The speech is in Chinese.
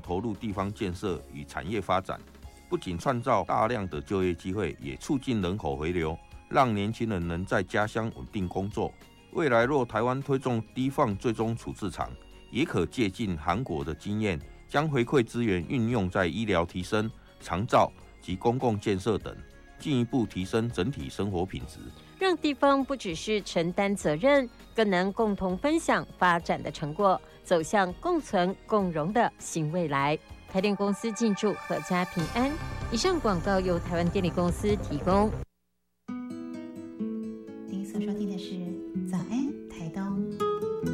投入地方建设与产业发展，不仅创造大量的就业机会，也促进人口回流，让年轻人能在家乡稳定工作。未来若台湾推动低放最终处置场，也可借鉴韩国的经验，将回馈资源运用在医疗提升、长照及公共建设等，进一步提升整体生活品质， 让地方不只是承担责任，更能共同分享发展的成果，走向共存共荣的新未来。台电公司进驻阖家平安。以上广告由台湾电力公司提供。